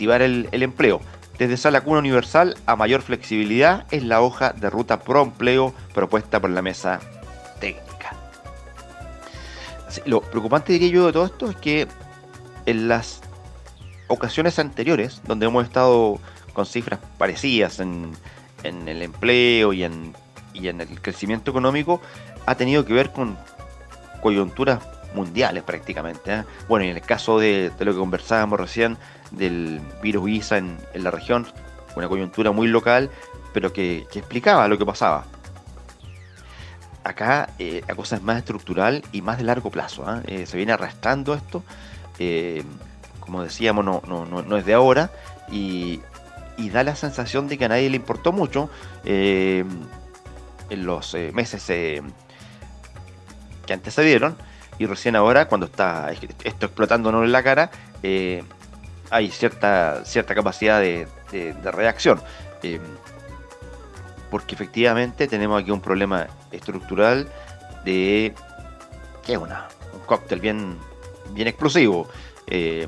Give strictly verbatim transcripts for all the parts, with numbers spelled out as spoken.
reactivar el, el empleo. Desde Sala Cuna Universal a mayor flexibilidad es la hoja de ruta pro empleo propuesta por la mesa técnica. Así, lo preocupante, diría yo, de todo esto es que en las ocasiones anteriores, donde hemos estado con cifras parecidas en, en el empleo y en, y en el crecimiento económico, ha tenido que ver con coyunturas mundiales prácticamente, ¿eh? Bueno, y en el caso de, de lo que conversábamos recién del virus ISA en, en la región, una coyuntura muy local, pero que, que explicaba lo que pasaba. Acá eh, la cosa es más estructural y más de largo plazo, ¿eh? Eh, se viene arrastrando esto, eh, como decíamos, no, no, no, no es de ahora, y, y da la sensación de que a nadie le importó mucho eh, en los eh, meses eh, que antecedieron. Y recién ahora, cuando está esto explotándonos en la cara, eh, hay cierta, cierta capacidad de, de, de reacción. Eh, porque efectivamente tenemos aquí un problema estructural de que es una, un cóctel bien, bien explosivo. Eh,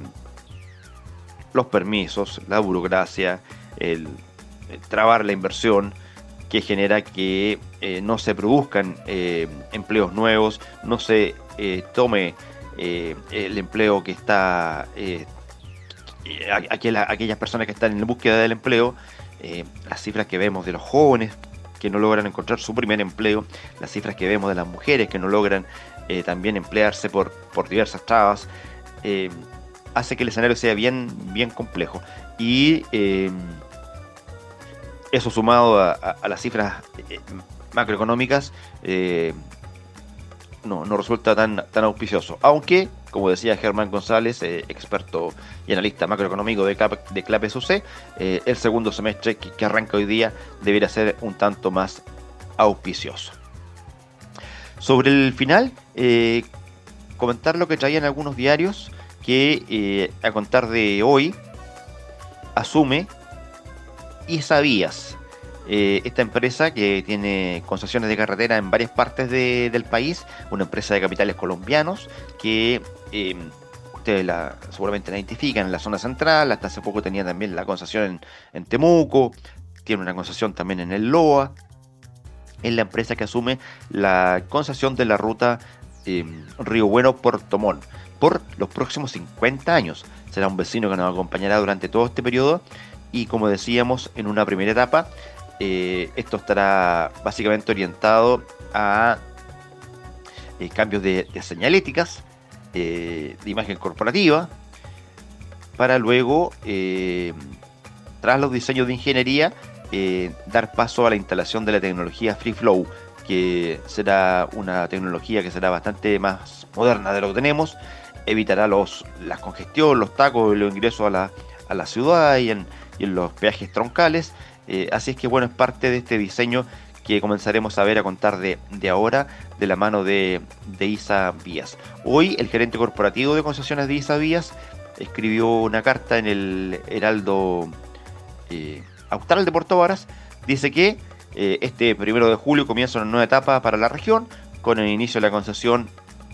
los permisos, la burocracia, el, el trabar la inversión, que genera que eh, no se produzcan eh, empleos nuevos, no se eh, tome eh, el empleo que está, eh, aquella, aquellas personas que están en búsqueda del empleo, eh, las cifras que vemos de los jóvenes que no logran encontrar su primer empleo, las cifras que vemos de las mujeres que no logran eh, también emplearse por, por diversas trabas, eh, hace que el escenario sea bien, bien complejo. Y eh, eso sumado a, a, a las cifras eh, macroeconómicas eh, no, no resulta tan, tan auspicioso. Aunque, como decía Germán González, eh, experto y analista macroeconómico de, Clap, de Clap S U C, eh, el segundo semestre que, que arranca hoy día debería ser un tanto más auspicioso. Sobre el final, eh, comentar lo que traían algunos diarios que eh, a contar de hoy asume ISA Vías, eh, esta empresa que tiene concesiones de carretera en varias partes de, del país, una empresa de capitales colombianos que eh, ustedes la, seguramente la identifican en la zona central. Hasta hace poco tenía también la concesión en, en Temuco, tiene una concesión también en el Loa. Es la empresa que asume la concesión de la ruta eh, Río Bueno-Puerto Montt por los próximos cincuenta años. Será un vecino que nos acompañará durante todo este periodo. Y como decíamos en una primera etapa, eh, esto estará básicamente orientado a eh, cambios de, de señaléticas, eh, de imagen corporativa, para luego, eh, tras los diseños de ingeniería, eh, dar paso a la instalación de la tecnología Free Flow, que será una tecnología que será bastante más moderna de lo que tenemos, evitará los, la congestión, los tacos y los ingresos a la, a la ciudad y en y en los peajes troncales, eh, así es que bueno, es parte de este diseño que comenzaremos a ver a contar de, de ahora, de la mano de, de ISA Vías. Hoy el gerente corporativo de concesiones de ISA Vías escribió una carta en el Heraldo eh, Austral de Puerto Varas. Dice que eh, este primero de julio comienza una nueva etapa para la región con el inicio de la concesión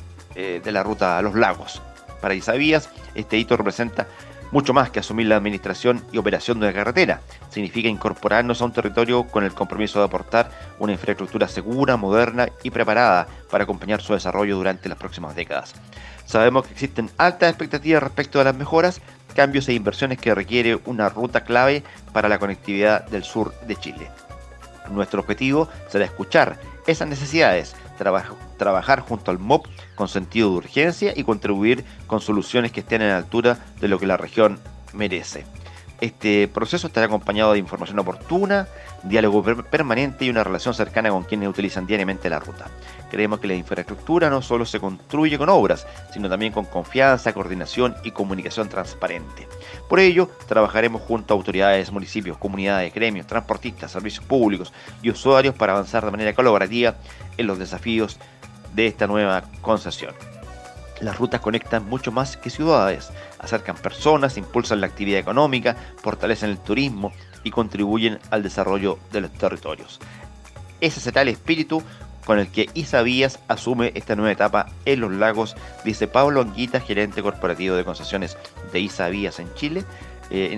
eh, de la ruta a los lagos. Para ISA Vías, este hito representa mucho más que asumir la administración y operación de una carretera. Significa incorporarnos a un territorio con el compromiso de aportar una infraestructura segura, moderna y preparada para acompañar su desarrollo durante las próximas décadas. Sabemos que existen altas expectativas respecto a las mejoras, cambios e inversiones que requiere una ruta clave para la conectividad del sur de Chile. Nuestro objetivo será escuchar esas necesidades, traba- trabajar junto al M O P con sentido de urgencia y contribuir con soluciones que estén a la altura de lo que la región merece. Este proceso estará acompañado de información oportuna, diálogo per- permanente y una relación cercana con quienes utilizan diariamente la ruta. Creemos que la infraestructura no solo se construye con obras, sino también con confianza, coordinación y comunicación transparente. Por ello, trabajaremos junto a autoridades, municipios, comunidades, gremios, transportistas, servicios públicos y usuarios para avanzar de manera colaborativa en los desafíos de esta nueva concesión. Las rutas conectan mucho más que ciudades, acercan personas, impulsan la actividad económica, fortalecen el turismo y contribuyen al desarrollo de los territorios. Ese será el espíritu con el que ISA Vías asume esta nueva etapa en los lagos, dice Pablo Anguita, gerente corporativo de concesiones de ISA Vías en Chile. Eh,